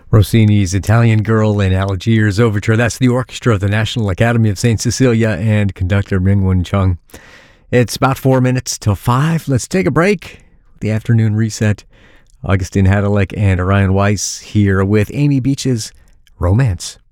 Rossini's Italian Girl in Algiers Overture. That's the orchestra of the National Academy of St. Cecilia and conductor Ming-Wen Chung. It's about 4 minutes till 5. Let's take a break. The afternoon reset. Augustine Hadalek and Orion Weiss here with Amy Beach's Romance.